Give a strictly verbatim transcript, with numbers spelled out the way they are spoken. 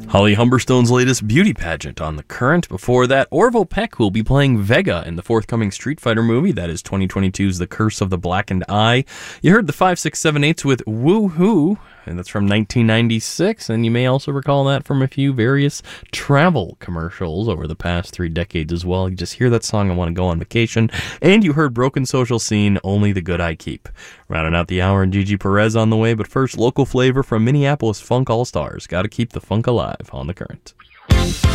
Holly Humberstone's latest beauty pageant on The Current. Before that, Orville Peck will be playing Vega in the forthcoming Street Fighter movie. That is twenty twenty-two's The Curse of the Blackened Eye. You heard the five six seven eights with Woo-Hoo, and that's from nineteen ninety-six, and you may also recall that from a few various travel commercials over the past three decades as well. You just hear that song and want to go on vacation. And you heard Broken Social Scene, Only the Good I Keep. Rounding out the hour, and Gigi Perez on the way, but first, local flavor from Minneapolis Funk All-Stars. Gotta keep the funk alive on The Current.